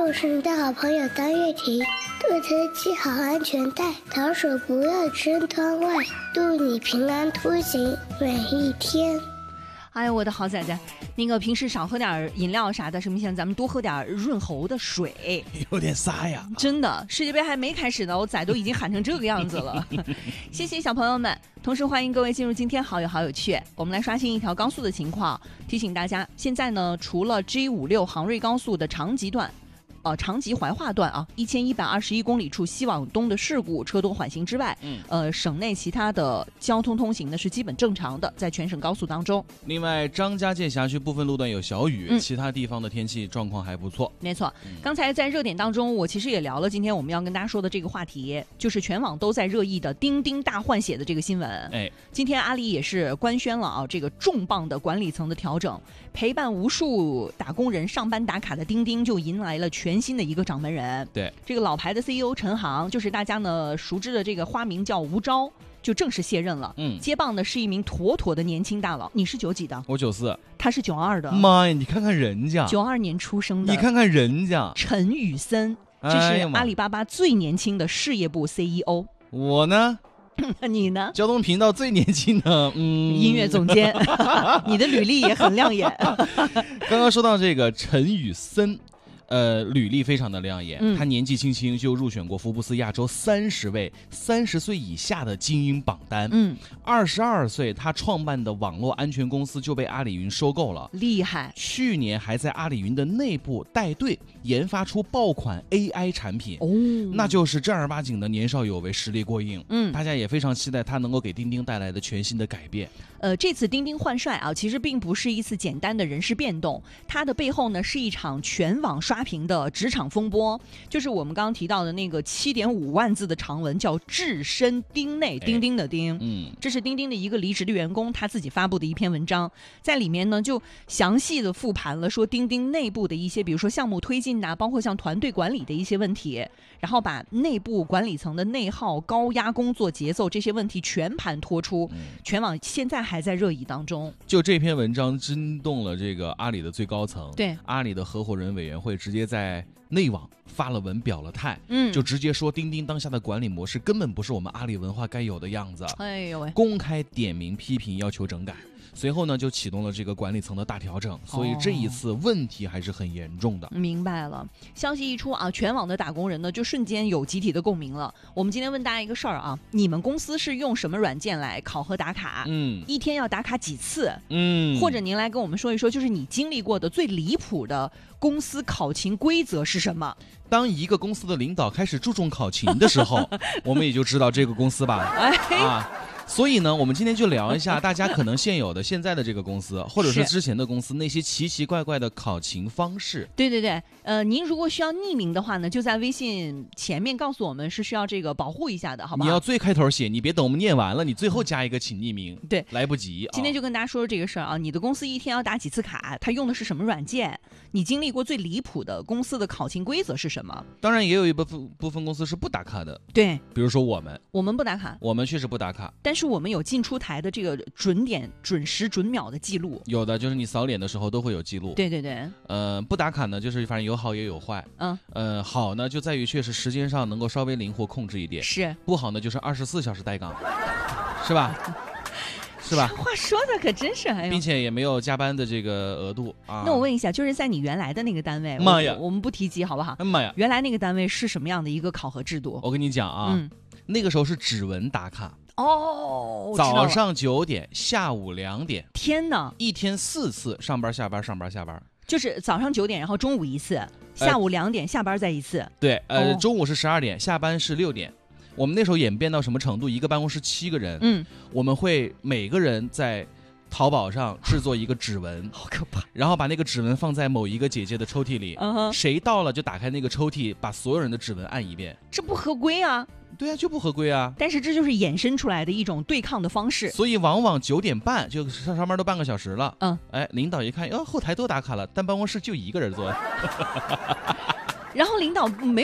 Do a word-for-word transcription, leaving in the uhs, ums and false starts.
我是你的好朋友张月婷。坐车系好安全带，逃手不要伸窗外，祝你平安出行每一天。 哎呦，我的好崽崽，那个平时少喝点饮料啥的，什么像咱们多喝点润喉的水。 有点沙呀， 真的，世界杯还没开始呢，我崽都已经喊成这个样子了。谢谢小朋友们，同时欢迎各位进入今天好友好有趣。我们来刷新一条高速的情况，提醒大家，现在呢，除了 G 五六杭瑞高速的长吉段。呃，长吉怀化段啊，一千一百二十一公里处西往东的事故车多缓行之外，嗯，呃，省内其他的交通通行呢是基本正常的，在全省高速当中。 另外，张家界辖区部分路段有小雨，嗯、其他地方的天气状况还不错。 没错，嗯、刚才在热点当中，我其实也聊了今天我们要跟大家说的这个话题，就是全网都在热议的钉钉大换血的这个新闻。哎，今天阿里也是官宣了啊，这个重磅的管理层的调整，陪伴无数打工人上班打卡的钉钉就迎来了全。全新的一个掌门人， 对这个老牌的 C E O 陈航，就是大家呢熟知的这个花名叫吴钊，就正式卸任了。嗯，接棒的是一名妥妥的年轻大佬。你是九几的？ 我九四， 他是九二的。 妈呀，你看看人家， 九二年出生的， 你看看人家陈宇森，这是阿里巴巴最年轻的事业部 C E O。 我呢？ 你呢？ 交通频道最年轻的，嗯， 音乐总监，你的履历也很亮眼。 刚刚说到这个陈宇森。呃，履历非常的亮眼，嗯、他年纪轻轻就入选过福布斯亚洲三十位三十岁以下的精英榜单。嗯，二十二岁，他创办的网络安全公司就被阿里云收购了， 厉害！ 去年还在阿里云的内部带队研发出爆款 A I 产品，哦，那就是正儿八经的年少有为，实力过硬。嗯，大家也非常期待他能够给钉钉带来的全新的改变。 呃，这次钉钉换帅啊，其实并不是一次简单的人事变动，它的背后呢是一场全网刷屏的职场风波，就是我们刚刚提到的那个七点五万字的长文，叫置身钉内，钉钉的钉，嗯，这是钉钉的一个离职的员工他自己发布的一篇文章，在里面呢就详细的复盘了说钉钉内部的一些，比如说项目推进呐、啊，包括像团队管理的一些问题，然后把内部管理层的内耗、高压工作节奏这些问题全盘托出，嗯、全网现在还在热议当中。 就这篇文章惊动了这个阿里的最高层， 对， 阿里的合伙人委员会直接在内网发了文表了态，嗯，就直接说钉钉当下的管理模式根本不是我们阿里文化该有的样子， 哎呦喂， 公开点名批评，要求整改。随后呢，就启动了这个管理层的大调整，所以这一次问题还是很严重的。 哦、明白了，消息一出啊，全网的打工人呢就瞬间有集体的共鸣了。我们今天问大家一个事儿啊，你们公司是用什么软件来考核打卡？嗯，一天要打卡几次？嗯，或者您来跟我们说一说，就是你经历过的最离谱的公司考勤规则是什么？ 当一个公司的领导开始注重考勤的时候，我们也就知道这个公司吧。哎啊。所以呢，我们今天就聊一下大家可能现有的现在的这个公司，或者是之前的公司那些奇奇怪怪的考勤方式。 对对对，呃，您如果需要匿名的话呢，就在微信前面告诉我们是需要这个保护一下的，好不好？ 你要最开头写，你别等我们念完了，你最后加一个请匿名。 对， 来不及。 今天就跟大家说说这个事儿啊，你的公司一天要打几次卡？它用的是什么软件？你经历过最离谱的公司的考勤规则是什么？ 当然，也有一部分部分公司是不打卡的。 对， 比如说我们， 我们不打卡， 我们确实不打卡， 但是我们有进出台的这个准点、准时、准秒的记录。 有的就是你扫脸的时候都会有记录。 对对对。 呃，不打卡呢，就是反正有好也有坏。嗯。呃，好呢就在于确实时间上能够稍微灵活控制一点。 是。 不好呢就是二十四小时待岗，是吧？是吧？ 话说的可真是，哎， 并且也没有加班的这个额度啊。 那我问一下，就是在你原来的那个单位， 妈呀， 我, 我们不提及好不好？ 妈呀， 原来那个单位是什么样的一个考核制度？ 我跟你讲啊，嗯、那个时候是指纹打卡。 哦， 早上九点，下午两点。 天哪， 一天四次，上班下班，上班下班。 就是早上九点，然后中午一次，下午两点、呃、下班再一次。 对，呃，哦、中午是十二点，下班是六点。我们那时候演变到什么程度？一个办公室七个人，嗯，我们会每个人在淘宝上制作一个指纹， 好可怕， 然后把那个指纹放在某一个姐姐的抽屉里， uh-huh. 谁到了就打开那个抽屉，把所有人的指纹按一遍。 这不合规啊！ 对啊，就不合规啊！ 但是这就是衍生出来的一种对抗的方式。 所以往往九点半就上上班都半个小时了，嗯，哎，领导一看，哦，后台都打卡了，但办公室就一个人坐。 然后领导没